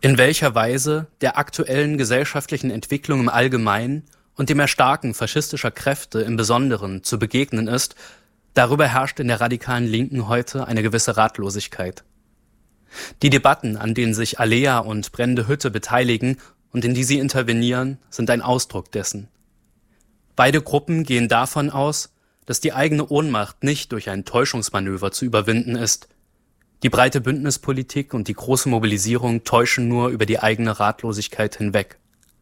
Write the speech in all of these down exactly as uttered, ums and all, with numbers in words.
In welcher Weise der aktuellen gesellschaftlichen Entwicklung im Allgemeinen und dem Erstarken faschistischer Kräfte im Besonderen zu begegnen ist, darüber herrscht in der radikalen Linken heute eine gewisse Ratlosigkeit. Die Debatten, an denen sich Alea und Brennende Hütte beteiligen und in die sie intervenieren, sind ein Ausdruck dessen. Beide Gruppen gehen davon aus, dass die eigene Ohnmacht nicht durch ein Täuschungsmanöver zu überwinden ist. Die breite Bündnispolitik und die große Mobilisierung täuschen nur über die eigene Ratlosigkeit hinweg.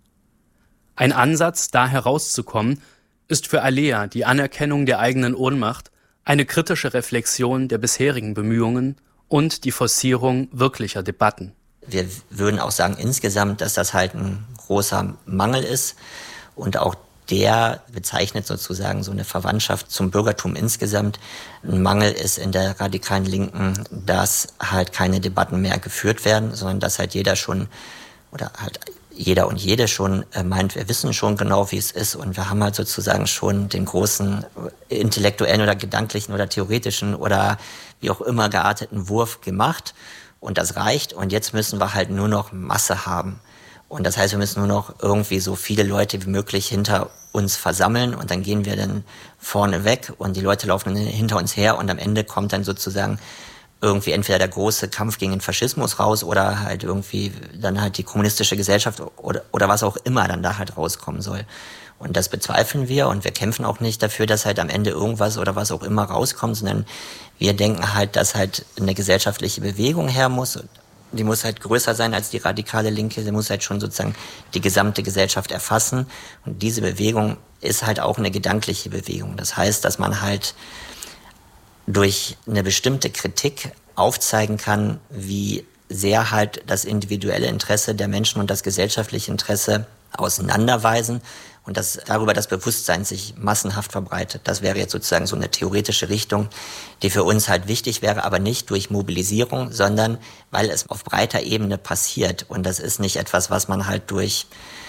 Ein Ansatz, da herauszukommen, ist für Alea die Anerkennung der eigenen Ohnmacht, eine kritische Reflexion der bisherigen Bemühungen und die Forcierung wirklicher Debatten. Wir würden auch sagen insgesamt, dass das halt ein großer Mangel ist und auch der bezeichnet sozusagen so eine Verwandtschaft zum Bürgertum insgesamt. Ein Mangel ist in der radikalen Linken, dass halt keine Debatten mehr geführt werden, sondern dass halt jeder schon oder halt jeder und jede schon äh, meint, wir wissen schon genau, wie es ist und wir haben halt sozusagen schon den großen intellektuellen oder gedanklichen oder theoretischen oder wie auch immer gearteten Wurf gemacht und das reicht und jetzt müssen wir halt nur noch Masse haben. Und das heißt, wir müssen nur noch irgendwie so viele Leute wie möglich hinter uns versammeln und dann gehen wir dann vorne weg und die Leute laufen hinter uns her und am Ende kommt dann sozusagen irgendwie entweder der große Kampf gegen den Faschismus raus oder halt irgendwie dann halt die kommunistische Gesellschaft oder, oder was auch immer dann da halt rauskommen soll. Und das bezweifeln wir und wir kämpfen auch nicht dafür, dass halt am Ende irgendwas oder was auch immer rauskommt, sondern wir denken halt, dass halt eine gesellschaftliche Bewegung her muss. Die muss halt größer sein als die radikale Linke, sie muss halt schon sozusagen die gesamte Gesellschaft erfassen. Und diese Bewegung ist halt auch eine gedankliche Bewegung. Das heißt, dass man halt durch eine bestimmte Kritik aufzeigen kann, wie sehr halt das individuelle Interesse der Menschen und das gesellschaftliche Interesse auseinanderweisen und dass darüber das Bewusstsein sich massenhaft verbreitet. Das wäre jetzt sozusagen so eine theoretische Richtung, die für uns halt wichtig wäre, aber nicht durch Mobilisierung, sondern weil es auf breiter Ebene passiert. Und das ist nicht etwas, was man halt durch,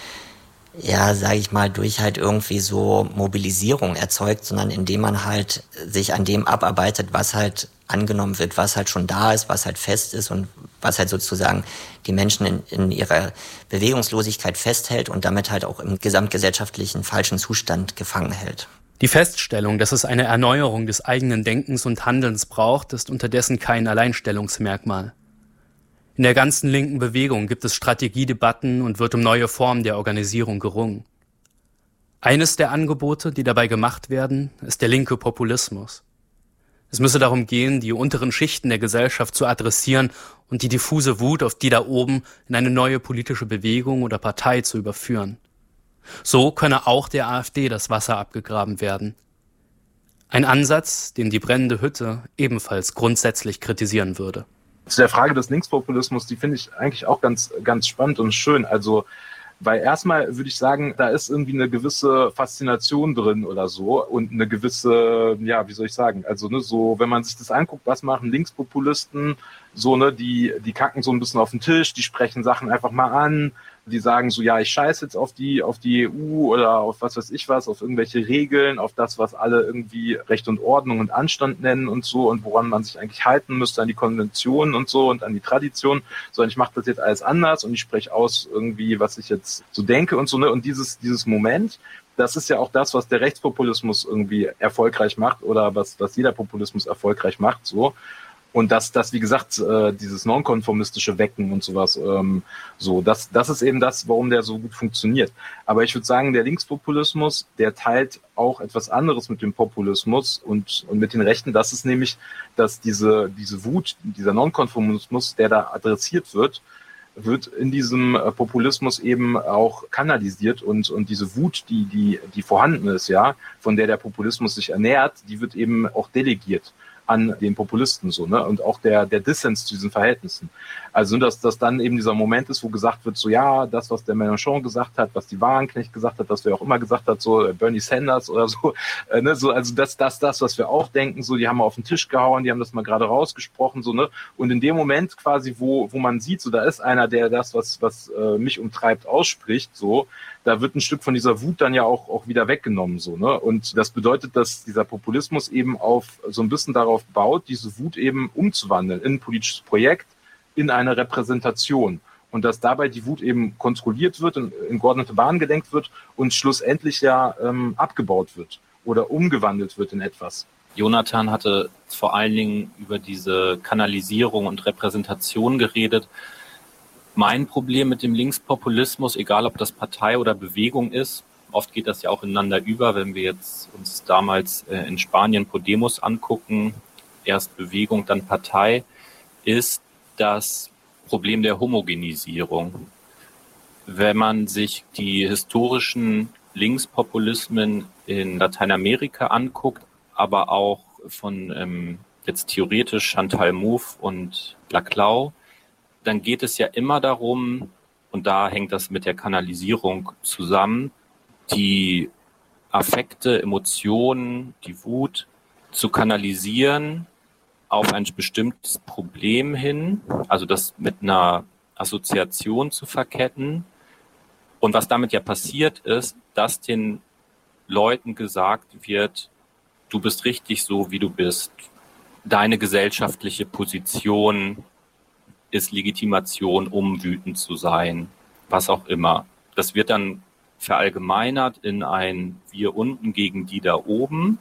ja, sage ich mal, durch halt irgendwie so Mobilisierung erzeugt, sondern indem man halt sich an dem abarbeitet, was halt angenommen wird, was halt schon da ist, was halt fest ist und was halt sozusagen die Menschen in, in ihrer Bewegungslosigkeit festhält und damit halt auch im gesamtgesellschaftlichen falschen Zustand gefangen hält. Die Feststellung, dass es eine Erneuerung des eigenen Denkens und Handelns braucht, ist unterdessen kein Alleinstellungsmerkmal. In der ganzen linken Bewegung gibt es Strategiedebatten und wird um neue Formen der Organisierung gerungen. Eines der Angebote, die dabei gemacht werden, ist der linke Populismus. Es müsse darum gehen, die unteren Schichten der Gesellschaft zu adressieren und die diffuse Wut auf die da oben in eine neue politische Bewegung oder Partei zu überführen. So könne auch der AfD das Wasser abgegraben werden. Ein Ansatz, den die Brennende Hütte ebenfalls grundsätzlich kritisieren würde. Zu der Frage des Linkspopulismus, die finde ich eigentlich auch ganz, ganz spannend und schön. Also, weil erstmal würde ich sagen, da ist irgendwie eine gewisse Faszination drin oder so und eine gewisse, ja, wie soll ich sagen, also ne, so, wenn man sich das anguckt, was machen Linkspopulisten, so ne, die, die kacken so ein bisschen auf den Tisch, die sprechen Sachen einfach mal an, die sagen so, ja, ich scheiße jetzt auf die, auf die E U oder auf was weiß ich was, auf irgendwelche Regeln, auf das, was alle irgendwie Recht und Ordnung und Anstand nennen und so und woran man sich eigentlich halten müsste, an die Konventionen und so und an die Tradition, sondern ich mache das jetzt alles anders und ich spreche aus irgendwie, was ich jetzt so denke und so, ne, und dieses, dieses Moment, das ist ja auch das, was der Rechtspopulismus irgendwie erfolgreich macht oder was, was jeder Populismus erfolgreich macht, so. Und das, das wie gesagt, äh, dieses nonkonformistische Wecken und sowas, ähm, so, das, das ist eben das, warum der so gut funktioniert. Aber ich würde sagen, der Linkspopulismus, der teilt auch etwas anderes mit dem Populismus und, und mit den Rechten. Das ist nämlich, dass diese, diese Wut, dieser Nonkonformismus, der da adressiert wird, wird in diesem Populismus eben auch kanalisiert und, und diese Wut, die, die, die vorhanden ist, ja, von der der Populismus sich ernährt, die wird eben auch delegiert an den Populisten, so, ne, und auch der, der Dissens zu diesen Verhältnissen. Also, dass das dann eben dieser Moment ist, wo gesagt wird, so, ja, das, was der Mélenchon gesagt hat, was die Wagenknecht gesagt hat, was wer auch immer gesagt hat, so, Bernie Sanders oder so, äh, ne, so, also das, das, das, was wir auch denken, so, die haben mal auf den Tisch gehauen, die haben das mal gerade rausgesprochen, so, ne, und in dem Moment quasi, wo, wo man sieht, so, da ist einer, der das, was, was äh, mich umtreibt, ausspricht, so, da wird ein Stück von dieser Wut dann ja auch, auch wieder weggenommen, so, ne, und das bedeutet, dass dieser Populismus eben auf, so ein bisschen darauf baut, diese Wut eben umzuwandeln in ein politisches Projekt, in eine Repräsentation. und dass dabei die Wut eben kontrolliert wird und in geordnete Bahnen gelenkt wird und schlussendlich ja ähm, abgebaut wird oder umgewandelt wird in etwas. Jonathan hatte vor allen Dingen über diese Kanalisierung und Repräsentation geredet. Mein Problem mit dem Linkspopulismus, egal ob das Partei oder Bewegung ist, oft geht das ja auch ineinander über, wenn wir jetzt uns damals äh, in Spanien Podemos angucken, erst Bewegung, dann Partei, ist das Problem der Homogenisierung. Wenn man sich die historischen Linkspopulismen in Lateinamerika anguckt, aber auch von ähm, jetzt theoretisch Chantal Mouffe und Laclau, dann geht es ja immer darum, und da hängt das mit der Kanalisierung zusammen, die Affekte, Emotionen, die Wut zu kanalisieren auf ein bestimmtes Problem hin, also das mit einer Assoziation zu verketten. Und was damit ja passiert ist, dass den Leuten gesagt wird, du bist richtig so, wie du bist. Deine gesellschaftliche Position ist Legitimation, um wütend zu sein, was auch immer. Das wird dann verallgemeinert in ein Wir unten gegen die da oben.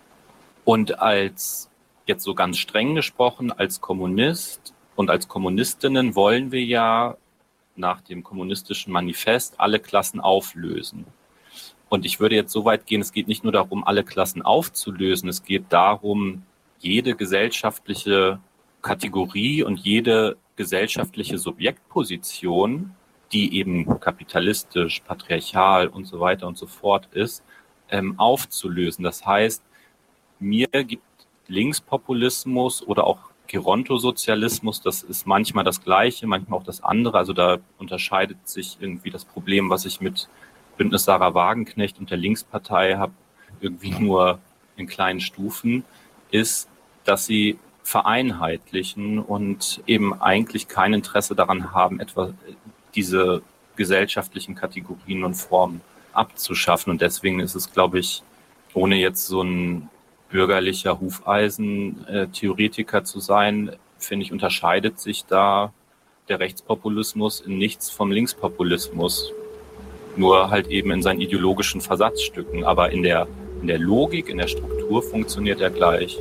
Und als, jetzt so ganz streng gesprochen, als Kommunist und als Kommunistinnen wollen wir ja nach dem kommunistischen Manifest alle Klassen auflösen. Und ich würde jetzt so weit gehen, es geht nicht nur darum, alle Klassen aufzulösen, es geht darum, jede gesellschaftliche Kategorie und jede gesellschaftliche Subjektposition, die eben kapitalistisch, patriarchal und so weiter und so fort ist, ähm, aufzulösen. Das heißt, mir gibt Linkspopulismus oder auch Gerontosozialismus, das ist manchmal das Gleiche, manchmal auch das andere. Also da unterscheidet sich irgendwie das Problem, was ich mit Bündnis Sarah Wagenknecht und der Linkspartei habe, irgendwie nur in kleinen Stufen, ist, dass sie vereinheitlichen und eben eigentlich kein Interesse daran haben, etwa diese gesellschaftlichen Kategorien und Formen abzuschaffen. Und deswegen ist es, glaube ich, ohne jetzt so ein bürgerlicher Hufeisen-Theoretiker zu sein, finde ich, unterscheidet sich da der Rechtspopulismus in nichts vom Linkspopulismus. Nur halt eben in seinen ideologischen Versatzstücken. Aber in der, in der Logik, in der Struktur funktioniert er gleich.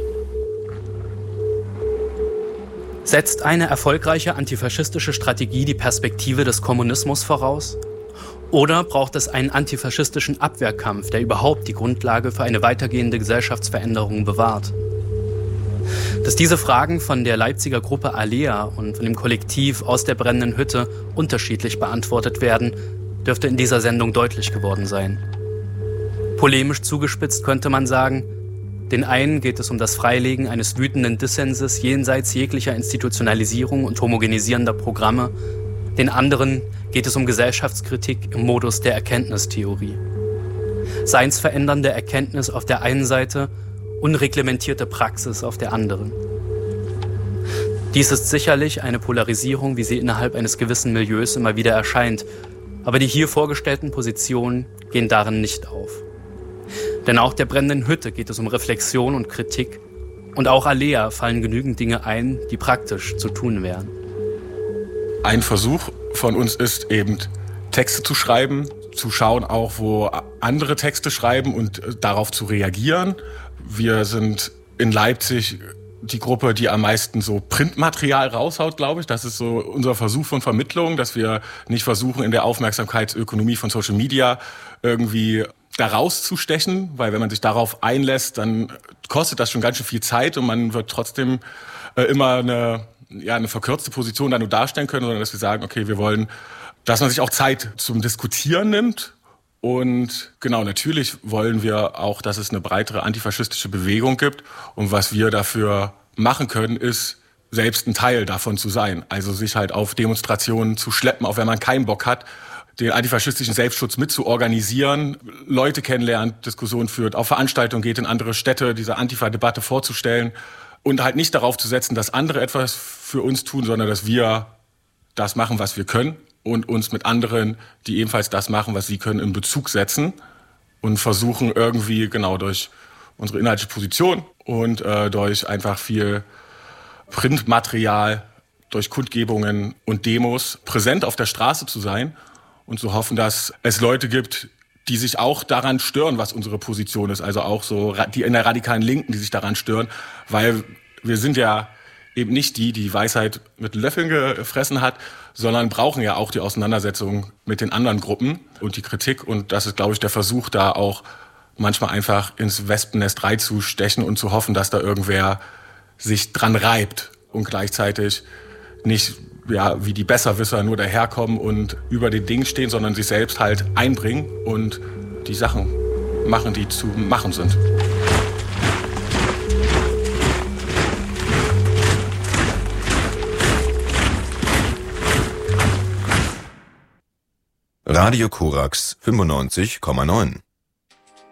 Setzt eine erfolgreiche antifaschistische Strategie die Perspektive des Kommunismus voraus? Oder braucht es einen antifaschistischen Abwehrkampf, der überhaupt die Grundlage für eine weitergehende Gesellschaftsveränderung bewahrt? Dass diese Fragen von der Leipziger Gruppe Alea und von dem Kollektiv Aus der brennenden Hütte unterschiedlich beantwortet werden, dürfte in dieser Sendung deutlich geworden sein. Polemisch zugespitzt könnte man sagen, den einen geht es um das Freilegen eines wütenden Dissenses jenseits jeglicher Institutionalisierung und homogenisierender Programme, den anderen geht es um Gesellschaftskritik im Modus der Erkenntnistheorie. Seinsverändernde Erkenntnis auf der einen Seite, unreglementierte Praxis auf der anderen. Dies ist sicherlich eine Polarisierung, wie sie innerhalb eines gewissen Milieus immer wieder erscheint, aber die hier vorgestellten Positionen gehen darin nicht auf. Denn auch der brennenden Hütte geht es um Reflexion und Kritik und auch Alea fallen genügend Dinge ein, die praktisch zu tun wären. Ein Versuch von uns ist eben, Texte zu schreiben, zu schauen auch, wo andere Texte schreiben und darauf zu reagieren. Wir sind in Leipzig die Gruppe, die am meisten so Printmaterial raushaut, glaube ich. Das ist so unser Versuch von Vermittlung, dass wir nicht versuchen, in der Aufmerksamkeitsökonomie von Social Media irgendwie da rauszustechen, weil wenn man sich darauf einlässt, dann kostet das schon ganz schön viel Zeit und man wird trotzdem äh, immer eine, ja, eine verkürzte Position da nur darstellen können, sondern dass wir sagen, okay, wir wollen, dass man sich auch Zeit zum Diskutieren nimmt. Und genau, natürlich wollen wir auch, dass es eine breitere antifaschistische Bewegung gibt. Und was wir dafür machen können, ist, selbst ein Teil davon zu sein. Also sich halt auf Demonstrationen zu schleppen, auch wenn man keinen Bock hat, den antifaschistischen Selbstschutz mit zu organisieren, Leute kennenlernt, Diskussionen führt, auf Veranstaltungen geht, in andere Städte, diese Antifa-Debatte vorzustellen und halt nicht darauf zu setzen, dass andere etwas für uns tun, sondern dass wir das machen, was wir können und uns mit anderen, die ebenfalls das machen, was sie können, in Bezug setzen und versuchen irgendwie genau durch unsere inhaltliche Position und äh, durch einfach viel Printmaterial durch Kundgebungen und Demos präsent auf der Straße zu sein und zu hoffen, dass es Leute gibt, die sich auch daran stören, was unsere Position ist. Also auch so die in der radikalen Linken, die sich daran stören, weil wir sind ja eben nicht die, die die Weisheit mit Löffeln gefressen hat, sondern brauchen ja auch die Auseinandersetzung mit den anderen Gruppen und die Kritik. Und das ist, glaube ich, der Versuch, da auch manchmal einfach ins Wespennest reinzustechen und zu hoffen, dass da irgendwer sich dran reibt und gleichzeitig nicht ja wie die Besserwisser nur daherkommen und über den Dingen stehen, sondern sich selbst halt einbringen und die Sachen machen, die zu machen sind. Radio Korax fünfundneunzig Komma neun